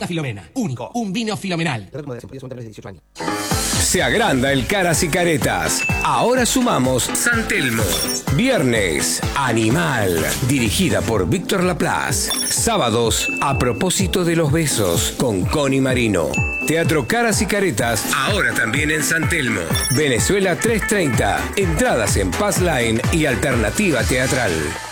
Filomena. Único. Un vino filomenal. Se agranda el Caras y Caretas. Ahora sumamos San Telmo. Viernes, Animal, dirigida por Víctor Laplace. Sábados, A propósito de los besos, con Connie Marino. Teatro Caras y Caretas, ahora también en San Telmo. Venezuela 330. Entradas en Pass Line y Alternativa Teatral.